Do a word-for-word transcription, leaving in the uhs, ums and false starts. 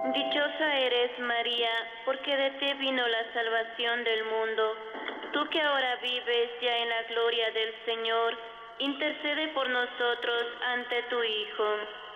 Dichosa eres, María, porque de ti vino la salvación del mundo. Tú que ahora vives ya en la gloria del Señor, intercede por nosotros ante tu Hijo.